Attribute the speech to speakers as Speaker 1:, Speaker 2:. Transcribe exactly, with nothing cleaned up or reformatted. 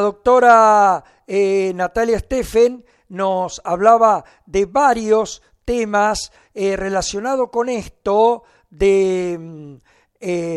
Speaker 1: La doctora eh, Natalia Steffen nos hablaba de varios temas eh, relacionados con esto de... Eh,